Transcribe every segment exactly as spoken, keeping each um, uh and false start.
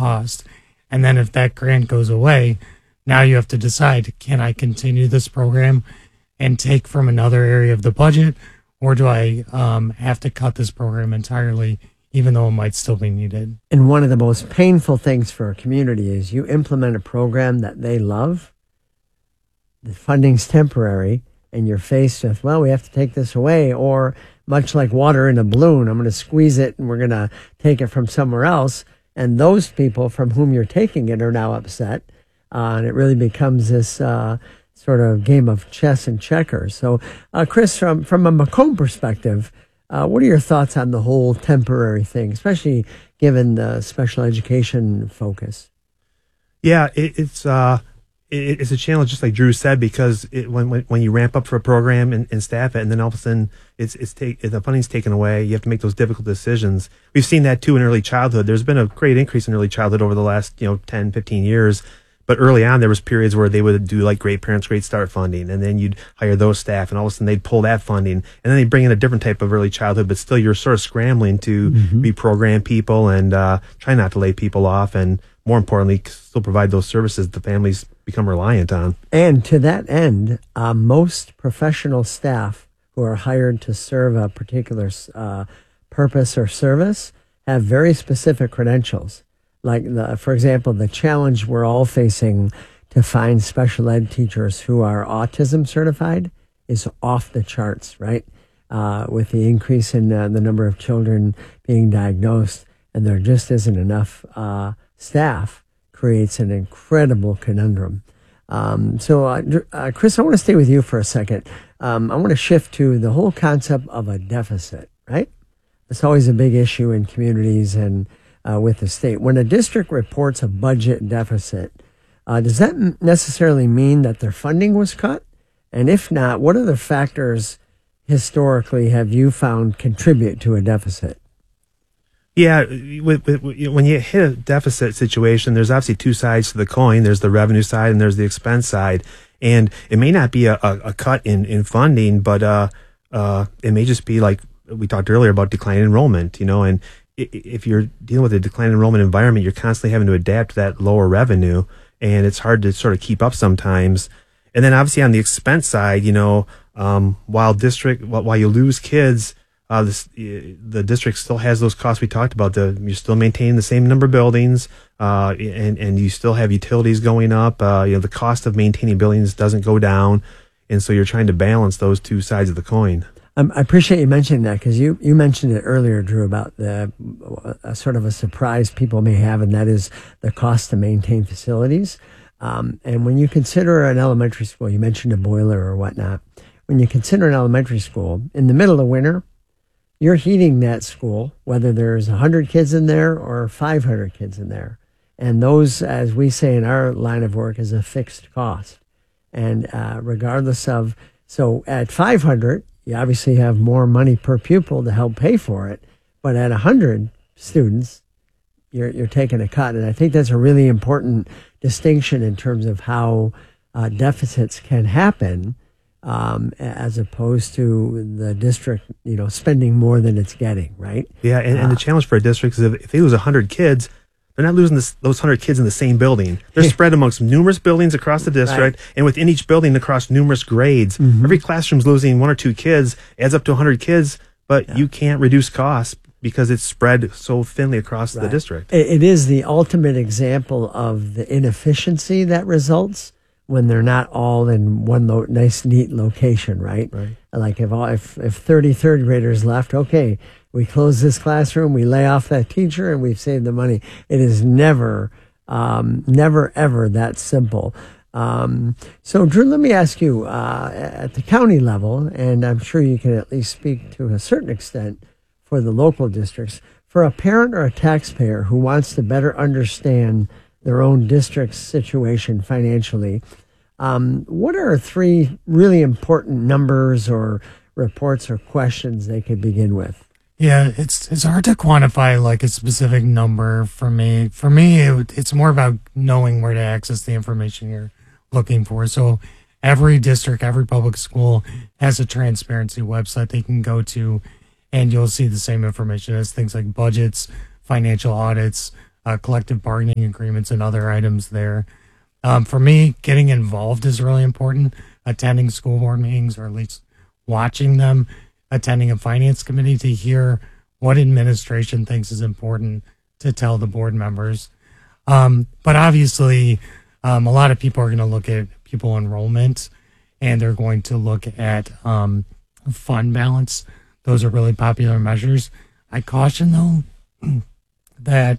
cost. And then if that grant goes away, now you have to decide, can I continue this program and take from another area of the budget, or do I um, have to cut this program entirely, even though it might still be needed? And one of the most painful things for a community is you implement a program that they love, the funding's temporary, and you're faced with, well, we have to take this away, or much like water in a balloon, I'm going to squeeze it and we're going to take it from somewhere else. And those people from whom you're taking it are now upset. Uh, and it really becomes this uh, sort of game of chess and checkers. So, uh, Chris, from, from a Macomb perspective, uh, what are your thoughts on the whole temporary thing, especially given the special education focus? Yeah, it, it's uh, it, it's a challenge, just like Drew said, because it, when, when when you ramp up for a program and, and staff it, and then all of a sudden it's it's take, the funding's taken away, you have to make those difficult decisions. We've seen that too in early childhood. There's been a great increase in early childhood over the last you know ten, fifteen years. But early on, there was periods where they would do like Great Parents, Great Start funding, and then you'd hire those staff, and all of a sudden they'd pull that funding, and then they'd bring in a different type of early childhood, but still you're sort of scrambling to mm-hmm. reprogram people and uh, try not to lay people off, and more importantly, still provide those services the families become reliant on. And to that end, uh, most professional staff who are hired to serve a particular uh, purpose or service have very specific credentials. Like, the, for example, the challenge we're all facing to find special ed teachers who are autism certified is off the charts, right? Uh, with the increase in uh, the number of children being diagnosed, and there just isn't enough uh, staff, creates an incredible conundrum. Um, so, uh, uh, Chris, I want to stay with you for a second. Um, I want to shift to the whole concept of a deficit, right? It's always a big issue in communities and Uh, with the state. When a district reports a budget deficit, uh, does that m- necessarily mean that their funding was cut? And if not, what other factors historically have you found contribute to a deficit? Yeah, with, with, when you hit a deficit situation, there's obviously two sides to the coin. There's the revenue side and there's the expense side. And it may not be a, a, a cut in, in funding, but uh, uh, it may just be like we talked earlier about declining enrollment, you know, and if you're dealing with a declining enrollment environment, you're constantly having to adapt to that lower revenue, and it's hard to sort of keep up sometimes. And then obviously on the expense side, you know, um, while district, while you lose kids, uh, this, the district still has those costs we talked about. The, you're still maintaining the same number of buildings, uh, and, and you still have utilities going up. Uh, you know, the cost of maintaining buildings doesn't go down. And so you're trying to balance those two sides of the coin. Um, I appreciate you mentioning that, because you, you mentioned it earlier, Drew, about the uh, sort of a surprise people may have, and that is the cost to maintain facilities. Um, and when you consider an elementary school, you mentioned a boiler or whatnot. When you consider an elementary school, in the middle of winter, you're heating that school, whether there's one hundred kids in there or five hundred kids in there. And those, as we say in our line of work, is a fixed cost. And uh, regardless of, so at five hundred, you obviously have more money per pupil to help pay for it. But at one hundred students, you're you're taking a cut. And I think that's a really important distinction in terms of how uh, deficits can happen, um, as opposed to the district, you know, spending more than it's getting, right? Yeah, and, and the challenge for a district is if, if they lose one hundred kids, they're not losing this, those one hundred kids in the same building. They're spread amongst numerous buildings across the district, right. And within each building across numerous grades. Mm-hmm. Every classroom's losing one or two kids, adds up to one hundred kids, but yeah. You can't reduce costs because it's spread so thinly across right. the district. It, it is the ultimate example of the inefficiency that results when they're not all in one lo- nice, neat location, right? Right. Like if, all, if if thirty third graders left, okay, we close this classroom, we lay off that teacher, and we've saved the money. It is never, um, never, ever that simple. Um, so, Drew, let me ask you, uh, at the county level, and I'm sure you can at least speak to a certain extent for the local districts, for a parent or a taxpayer who wants to better understand their own district's situation financially, um, what are three really important numbers or reports or questions they could begin with? Yeah, it's it's hard to quantify like a specific number for me. For me, it, it's more about knowing where to access the information you're looking for. So every district, every public school has a transparency website they can go to, and you'll see the same information as things like budgets, financial audits, uh, collective bargaining agreements and other items there. Um, for me, getting involved is really important. Attending school board meetings, or at least watching them, attending a finance committee to hear what administration thinks is important to tell the board members. Um, but obviously, um, a lot of people are going to look at pupil enrollment, and they're going to look at um, fund balance. Those are really popular measures. I caution, though, that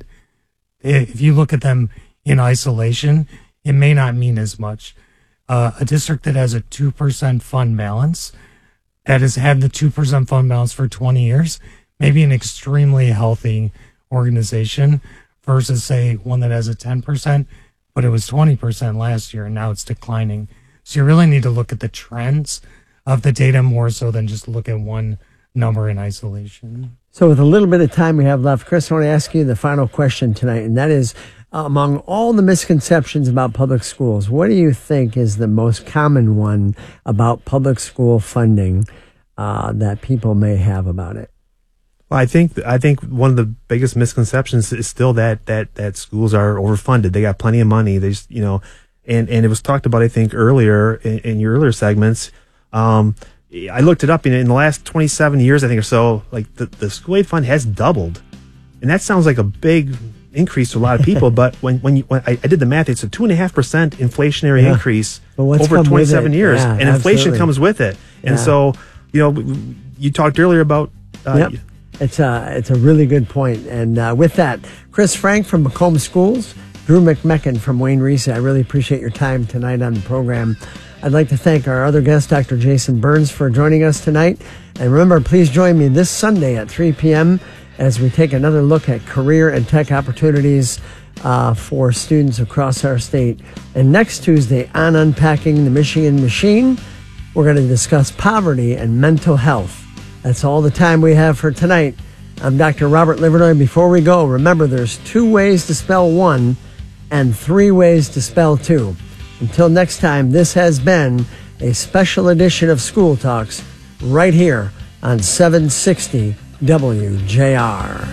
if you look at them in isolation, it may not mean as much. Uh, a district that has a two percent fund balance, that has had the two percent fund balance for twenty years, may be an extremely healthy organization versus, say, one that has a ten percent, but it was twenty percent last year and now it's declining. So you really need to look at the trends of the data more so than just look at one number in isolation. So with a little bit of time we have left, Chris, I want to ask you the final question tonight, and that is, among all the misconceptions about public schools, what do you think is the most common one about public school funding uh, that people may have about it? Well, I think I think one of the biggest misconceptions is still that that that schools are overfunded. They got plenty of money. They just, you know, and and it was talked about, I think, earlier in, in your earlier segments. Um, I looked it up in, in the last twenty-seven years, I think, or so. Like the the school aid fund has doubled, and that sounds like a big increase to a lot of people. But when when, you, when I, I did the math, it's a two and a half percent inflationary yeah. increase over twenty-seven years, yeah, and absolutely. inflation comes with it. And yeah. so, you know, you talked earlier about. Uh, yep. It's a, it's a really good point. And uh, with that, Chris Frank from Macomb Schools, Drew McMecken from Wayne Reese, I really appreciate your time tonight on the program. I'd like to thank our other guest, Doctor Jason Burns, for joining us tonight. And remember, please join me this Sunday at three p.m. as we take another look at career and tech opportunities uh, for students across our state. And next Tuesday on Unpacking the Michigan Machine, we're going to discuss poverty and mental health. That's all the time we have for tonight. I'm Doctor Robert Livernoy. Before we go, remember there's two ways to spell one and three ways to spell two. Until next time, this has been a special edition of School Talks right here on seven sixty W J R.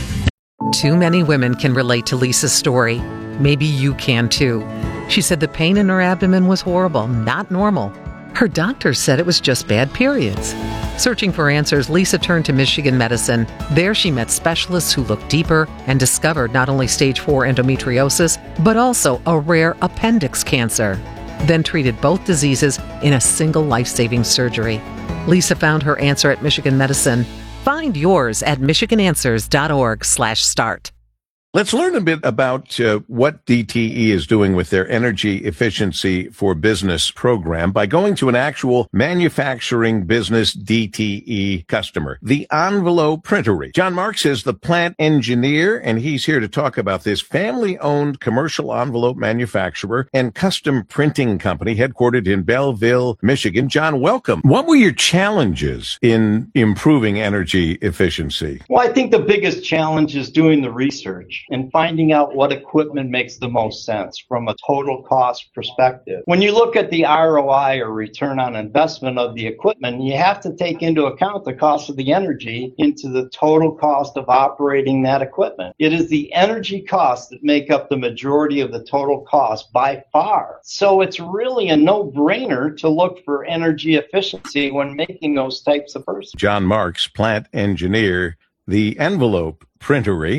Too many women can relate to Lisa's story. Maybe you can too. She said the pain in her abdomen was horrible, not normal. Her doctor said it was just bad periods. Searching for answers, Lisa turned to Michigan Medicine. There she met specialists who looked deeper and discovered not only stage four endometriosis, but also a rare appendix cancer. Then treated both diseases in a single life-saving surgery. Lisa found her answer at Michigan Medicine. Find yours at michigan answers dot org slash start. Let's learn a bit about uh, what D T E is doing with their Energy Efficiency for Business program by going to an actual manufacturing business D T E customer, the Envelope Printery. John Marks is the plant engineer, and he's here to talk about this family-owned commercial envelope manufacturer and custom printing company headquartered in Belleville, Michigan. John, welcome. What were your challenges in improving energy efficiency? Well, I think the biggest challenge is doing the research and finding out what equipment makes the most sense from a total cost perspective. When you look at the R O I, or return on investment, of the equipment, you have to take into account the cost of the energy into the total cost of operating that equipment. It is the energy costs that make up the majority of the total cost by far. So it's really a no-brainer to look for energy efficiency when making those types of purchases. John Marks, plant engineer, the Envelope Printery.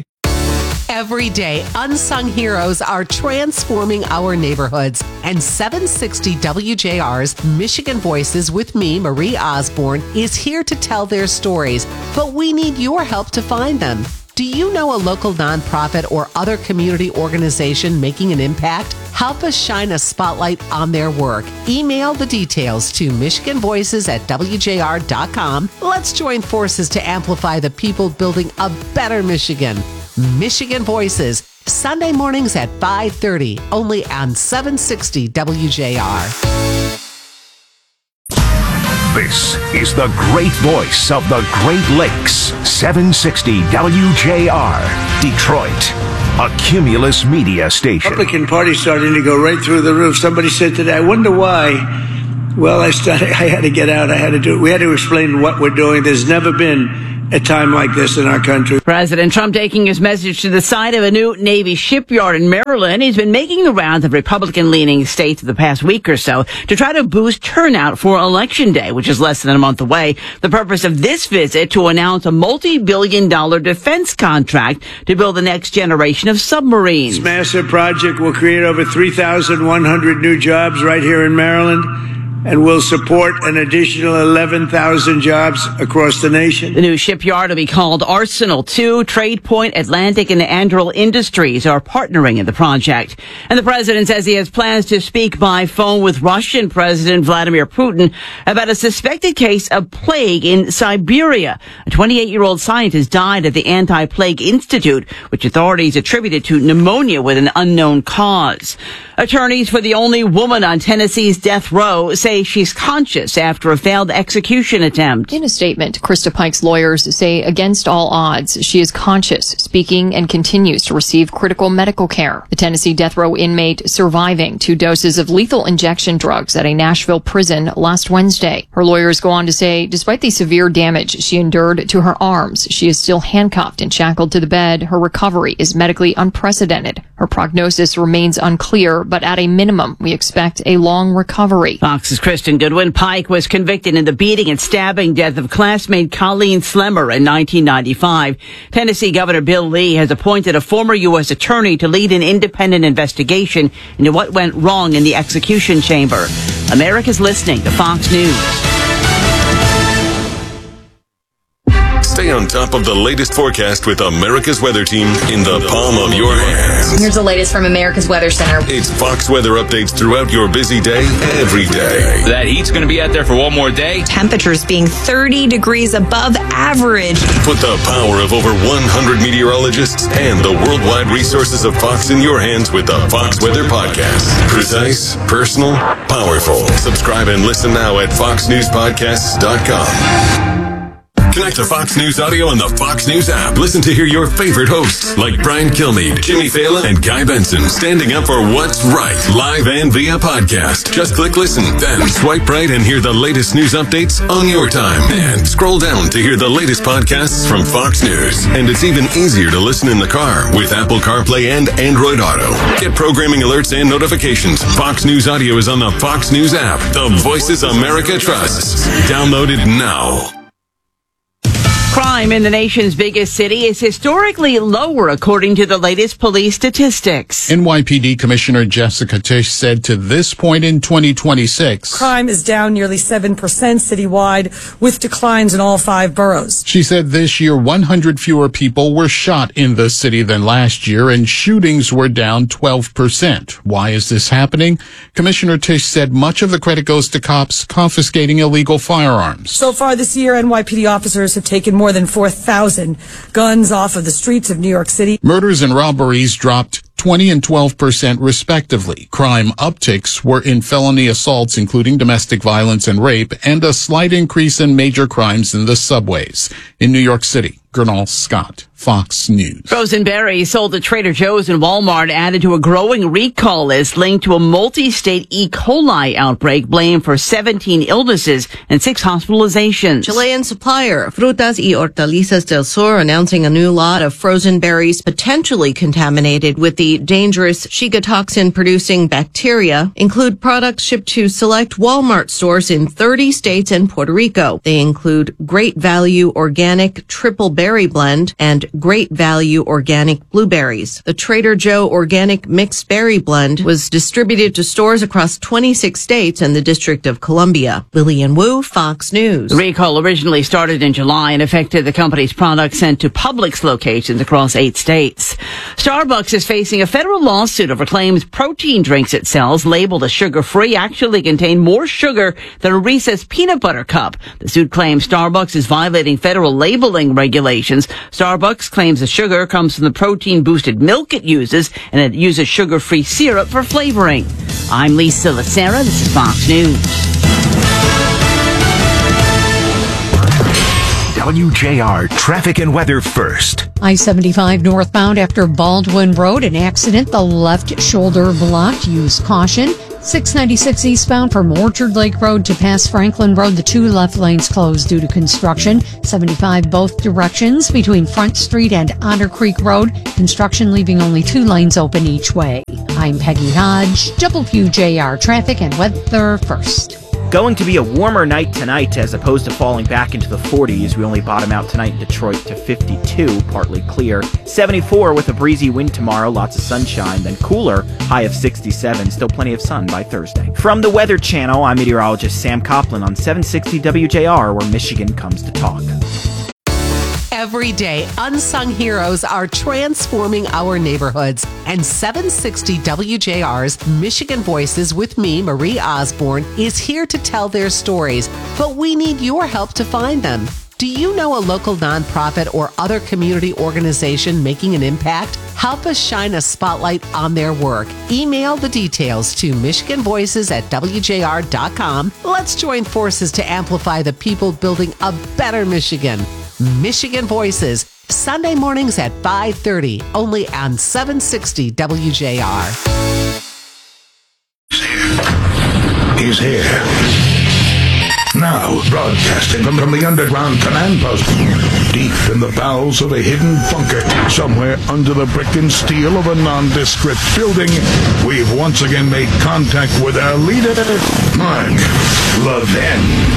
Every day, unsung heroes are transforming our neighborhoods. And seven sixty W J R's Michigan Voices with me, Marie Osborne, is here to tell their stories. But we need your help to find them. Do you know a local nonprofit or other community organization making an impact? Help us shine a spotlight on their work. Email the details to michigan voices at w j r dot com. Let's join forces to amplify the people building a better Michigan. Michigan Voices, Sunday mornings at five thirty, only on seven sixty W J R. This is the great voice of the Great Lakes, seven sixty W J R, Detroit, a Cumulus media station. Republican Party starting to go right through the roof. Somebody said today, I wonder why. Well, I started, I had to get out. I had to do it. We had to explain what we're doing. There's never been a time like this in our country. President Trump taking his message to the site of a new Navy shipyard in Maryland. He's been making the rounds of Republican-leaning states the past week or so to try to boost turnout for Election Day, which is less than a month away. The purpose of this visit to announce a multi-billion dollar defense contract to build the next generation of submarines. This massive project will create over three thousand one hundred new jobs right here in Maryland, and will support an additional eleven thousand jobs across the nation. The new shipyard will be called Arsenal two. Trade Point, Atlantic, and Anduril Industries are partnering in the project. And the president says he has plans to speak by phone with Russian President Vladimir Putin about a suspected case of plague in Siberia. A twenty-eight-year-old scientist died at the Anti-Plague Institute, which authorities attributed to pneumonia with an unknown cause. Attorneys for the only woman on Tennessee's death row say she's conscious after a failed execution attempt. In a statement, Krista Pike's lawyers say against all odds, she is conscious, speaking, and continues to receive critical medical care. The Tennessee death row inmate surviving two doses of lethal injection drugs at a Nashville prison last Wednesday. Her lawyers go on to say, despite the severe damage she endured to her arms, she is still handcuffed and shackled to the bed. Her recovery is medically unprecedented. Her prognosis remains unclear, but at a minimum, we expect a long recovery. Fox's Kristen Goodwin. Pike was convicted in the beating and stabbing death of classmate Colleen Slemmer in nineteen ninety-five. Tennessee Governor Bill Lee has appointed a former U S attorney to lead an independent investigation into what went wrong in the execution chamber. America's listening to Fox News. Stay on top of the latest forecast with America's Weather Team in the palm of your hands. Here's the latest from America's Weather Center. It's Fox weather updates throughout your busy day, every day. That heat's going to be out there for one more day. Temperatures being thirty degrees above average. Put the power of over one hundred meteorologists and the worldwide resources of Fox in your hands with the Fox Weather Podcast. Precise, personal, powerful. Subscribe and listen now at fox news podcasts dot com. Connect to Fox News Audio on the Fox News app. Listen to hear your favorite hosts like Brian Kilmeade, Jimmy Fallon, and Guy Benson standing up for what's right, live and via podcast. Just click listen, then swipe right and hear the latest news updates on your time. And scroll down to hear the latest podcasts from Fox News. And it's even easier to listen in the car with Apple CarPlay and Android Auto. Get programming alerts and notifications. Fox News Audio is on the Fox News app. The voices America trusts. Download it now. Crime in the nation's biggest city is historically lower, according to the latest police statistics. N Y P D Commissioner Jessica Tisch said to this point in twenty twenty-six, crime is down nearly seven percent citywide, with declines in all five boroughs. She said this year one hundred fewer people were shot in the city than last year, and shootings were down twelve percent. Why is this happening? Commissioner Tisch said much of the credit goes to cops confiscating illegal firearms. So far this year, N Y P D officers have taken more than four thousand guns off of the streets of New York City. Murders and robberies dropped twenty and twelve percent respectively. Crime upticks were in felony assaults, including domestic violence and rape, and a slight increase in major crimes in the subways. In New York City, Gernal Scott, Fox News. Frozen berries sold at Trader Joe's and Walmart added to a growing recall list linked to a multi-state E. coli outbreak blamed for seventeen illnesses and six hospitalizations. Chilean supplier Frutas y Hortalizas del Sur announcing a new lot of frozen berries potentially contaminated with the dangerous Shiga toxin-producing bacteria include products shipped to select Walmart stores in thirty states and Puerto Rico. They include Great Value Organic Triple Berry Blend and Great Value Organic Blueberries. The Trader Joe Organic Mixed Berry Blend was distributed to stores across twenty-six states and the District of Columbia. Lillian Wu, Fox News. The recall originally started in July and affected the company's products sent to Publix locations across eight states. Starbucks is facing a federal lawsuit over claims protein drinks it sells, labeled as sugar-free, actually contain more sugar than a Reese's peanut butter cup. The suit claims Starbucks is violating federal labeling regulations. Starbucks claims the sugar comes from the protein-boosted milk it uses, and it uses sugar-free syrup for flavoring. I'm Lisa Lacera. This is Fox News. W J R traffic and weather first. I seventy-five northbound after Baldwin Road, an accident. The left shoulder blocked. Use caution. six ninety-six eastbound from Orchard Lake Road to past Franklin Road, the two left lanes closed due to construction. seventy-five both directions between Front Street and Otter Creek Road. Construction leaving only two lanes open each way. I'm Peggy Hodge, W J R Traffic and Weather First. Going to be a warmer night tonight as opposed to falling back into the forties. We only bottom out tonight in Detroit to fifty-two, partly clear. seventy-four with a breezy wind tomorrow, lots of sunshine. Then cooler, high of sixty-seven, still plenty of sun by Thursday. From the Weather Channel, I'm meteorologist Sam Coplin on seven sixty W J R, where Michigan comes to talk. Every day, unsung heroes are transforming our neighborhoods. And seven sixty W J R's Michigan Voices with me, Marie Osborne, is here to tell their stories. But we need your help to find them. Do you know a local nonprofit or other community organization making an impact? Help us shine a spotlight on their work. Email the details to michigan voices at w j r dot com. Let's join forces to amplify the people building a better Michigan. Michigan Voices, Sunday mornings at five thirty, only on seven sixty W J R. He's here. Now, broadcasting from, from the underground command post, deep in the bowels of a hidden bunker, somewhere under the brick and steel of a nondescript building, we've once again made contact with our leader, Mark Levin.